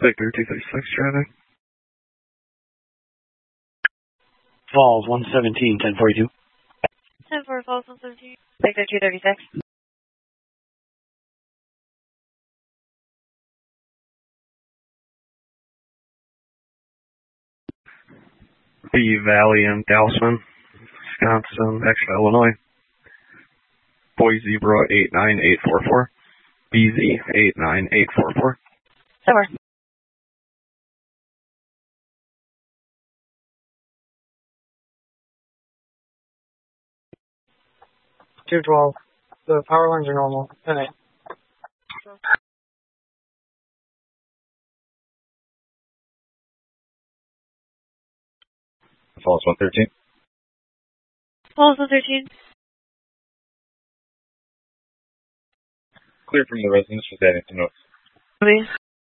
Victor 236 traffic. Falls 117, 1042. 10-4 Falls 117. Victor 236. B Valley and Dalsman, Wisconsin, extra Illinois. Boy Zebra 89844. BZ 89844. Somewhere. $212. The power lines are normal. 10-8. Falls 113. Falls 113. Clear from the residence, just adding some notes. Please.